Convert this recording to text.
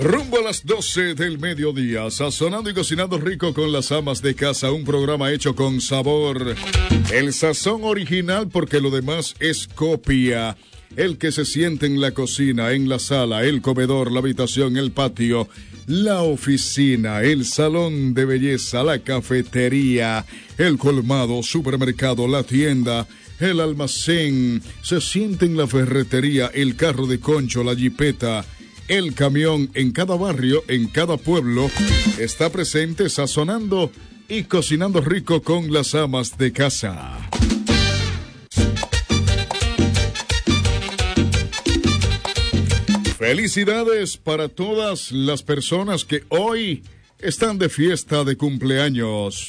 Rumbo a las 12 del mediodía, sazonando y cocinando rico con las amas de casa, un programa hecho con sabor. El sazón original porque lo demás es copia. El que se siente en la cocina, en la sala, el comedor, la habitación, el patio, la oficina, el salón de belleza, la cafetería, el colmado, supermercado, la tienda, el almacén, se siente en la ferretería, el carro de concho, la jipeta, el camión, en cada barrio, en cada pueblo, está presente sazonando y cocinando rico con las amas de casa. Felicidades para todas las personas que hoy están de fiesta de cumpleaños.